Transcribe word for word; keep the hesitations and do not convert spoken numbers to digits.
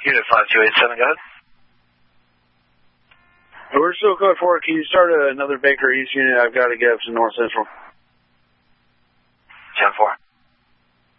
Unit five two eight seven, go ahead. We're still code four. Can you start another Baker East unit? I've got to get up to North Central. ten four.